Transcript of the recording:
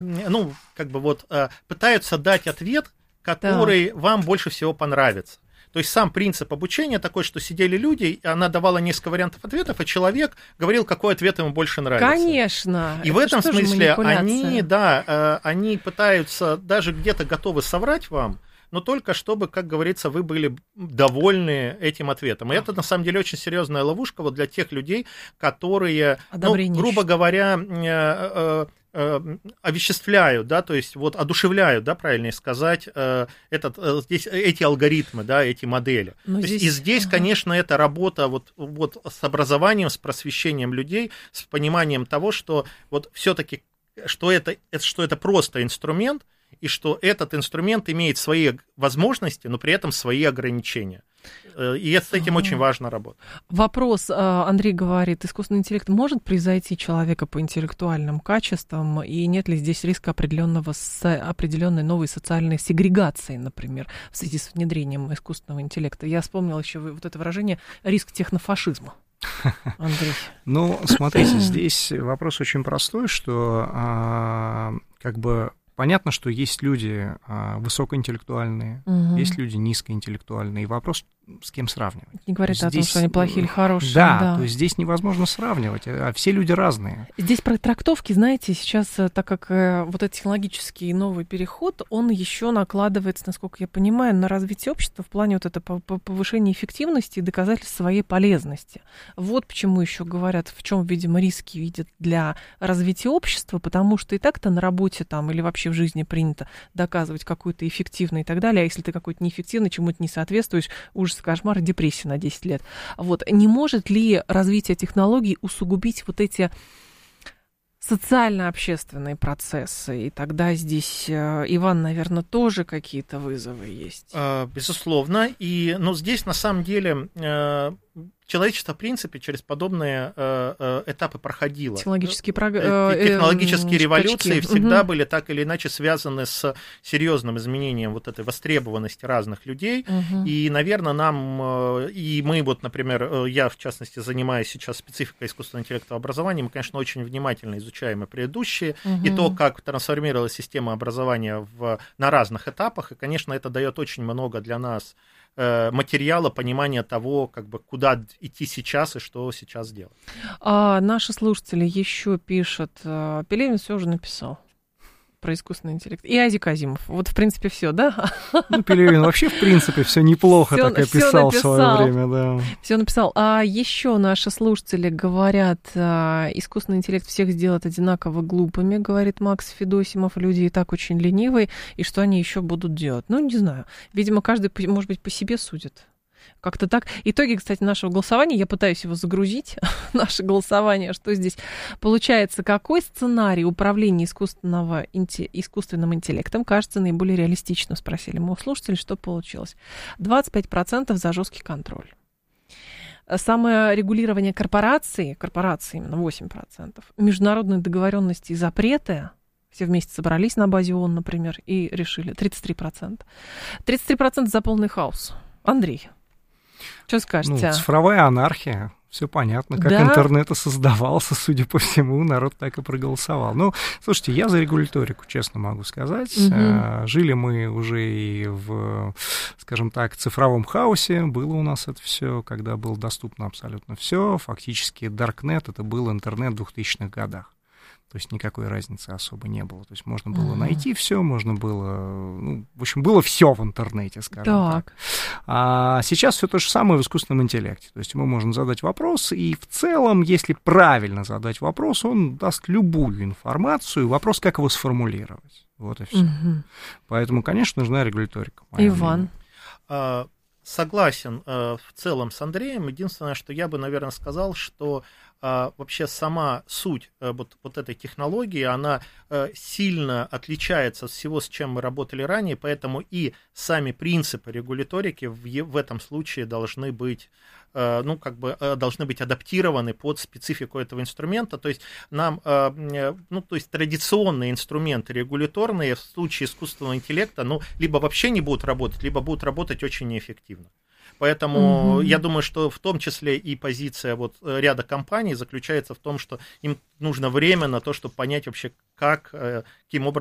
ну, как бы вот пытаются дать ответ, который вам больше всего понравится. То есть сам принцип обучения такой, что сидели люди, она давала несколько вариантов ответов, и человек говорил, какой ответ ему больше нравится. Конечно. И в этом смысле они пытаются, даже где-то готовы соврать вам, но только чтобы, как говорится, вы были довольны этим ответом. И это, на самом деле, очень серьезная ловушка вот для тех людей, которые, грубо говоря, овеществляют, да, то есть вот одушевляют, да, правильнее сказать, здесь эти алгоритмы, да, эти модели. Здесь, конечно, это работа вот с образованием, с просвещением людей, с пониманием того, что вот все-таки, что это просто инструмент, и что этот инструмент имеет свои возможности, но при этом свои ограничения. И с этим очень важно работать. Вопрос, Андрей говорит, искусственный интеллект может превзойти человека по интеллектуальным качествам, и нет ли здесь риска определенной новой социальной сегрегации, например, в связи с внедрением искусственного интеллекта? Я вспомнила еще вот это выражение «риск технофашизма». Андрей. Ну, смотрите, здесь вопрос очень простой, что как бы понятно, что есть люди высокоинтеллектуальные, есть люди низкоинтеллектуальные. И вопрос, с кем сравнивать. Не говорит о том, что они плохие или хорошие. Да, то есть здесь невозможно сравнивать, а все люди разные. Здесь про трактовки, знаете, сейчас, так как вот этот технологический новый переход, он еще накладывается, насколько я понимаю, на развитие общества в плане вот это повышения эффективности и доказательств своей полезности. Вот почему еще говорят, в чем, видимо, риски видят для развития общества, потому что и так-то на работе там или вообще в жизни принято доказывать какую-то эффективность и так далее, а если ты какой-то неэффективный, чему-то не соответствуешь, ужас, кошмар и депрессия на 10 лет. Вот. Не может ли развитие технологий усугубить вот эти социально-общественные процессы? И тогда здесь, Иван, наверное, тоже какие-то вызовы есть. Безусловно. Но здесь, на самом деле, человечество, в принципе, через подобные этапы проходило. Технологические революции всегда были так или иначе связаны с серьезным изменением вот этой востребованности разных людей. И, наверное, и мы, вот, например, я, в частности, занимаюсь сейчас спецификой искусственного интеллекта образования, мы, конечно, очень внимательно изучаем и предыдущие, и то, как трансформировалась система образования на разных этапах. И, конечно, это дает очень много для нас материала, понимания того, как бы, куда идти сейчас и что сейчас делать. Наши слушатели еще пишут, Пелевин все уже написал про искусственный интеллект. И Азик Азимов. Вот, в принципе, все, да? Ну, Пелевин вообще, в принципе, все неплохо так описал в свое время, да. Все написал. А еще наши слушатели говорят, искусственный интеллект всех сделает одинаково глупыми, говорит Макс Федосимов. Люди и так очень ленивые, и что они еще будут делать? Ну, не знаю. Видимо, каждый, может быть, по себе судит. Как-то так. Итоги, кстати, нашего голосования, я пытаюсь его загрузить, наше голосование, что здесь получается, какой сценарий управления искусственным интеллектом кажется наиболее реалистичным, спросили мы у слушателей, что получилось. 25% за жесткий контроль. Саморегулирование корпораций именно 8%, международные договоренности и запреты, все вместе собрались на базе ООН, например, и решили 33%. 33% за полный хаос. Андрей, что скажете? Цифровая анархия, все понятно, как интернет создавался, судя по всему, народ так и проголосовал. Ну, слушайте, я за регуляторику, честно могу сказать. Жили мы уже и в, скажем так, цифровом хаосе, было у нас это все, когда было доступно абсолютно все. Фактически Даркнет — это был интернет в 2000-х годах. То есть никакой разницы особо не было. То есть можно было найти все, можно было... в общем, было все в интернете, скажем так. А сейчас все то же самое в искусственном интеллекте. То есть ему можно задать вопрос, и в целом, если правильно задать вопрос, он даст любую информацию. Вопрос, как его сформулировать. Вот и все. Поэтому, конечно, нужна регуляторика. Иван. Согласен в целом с Андреем. Единственное, что я бы, наверное, сказал, что вообще сама суть вот этой технологии, она сильно отличается от всего, с чем мы работали ранее, поэтому и сами принципы регуляторики в этом случае должны быть адаптированы под специфику этого инструмента. То есть традиционные инструменты регуляторные в случае искусственного интеллекта, либо вообще не будут работать, либо будут работать очень неэффективно. Поэтому я думаю, что в том числе и позиция вот ряда компаний заключается в том, что им нужно время на то, чтобы понять вообще, каким образом